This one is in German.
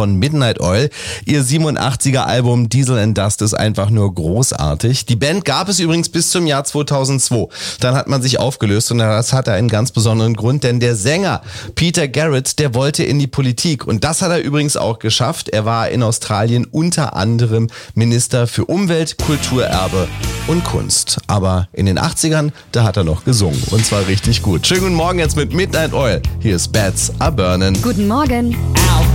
von Midnight Oil. Ihr 87er Album Diesel and Dust ist einfach nur großartig. Die Band gab es übrigens bis zum Jahr 2002. Dann hat man sich aufgelöst und das hatte einen ganz besonderen Grund, denn der Sänger Peter Garrett, der wollte in die Politik und das hat er übrigens auch geschafft. Er war in Australien unter anderem Minister für Umwelt, Kulturerbe und Kunst. Aber in den 80ern, da hat er noch gesungen und zwar richtig gut. Schönen guten Morgen jetzt mit Midnight Oil. Hier ist Bats Are Burnin'. Guten Morgen.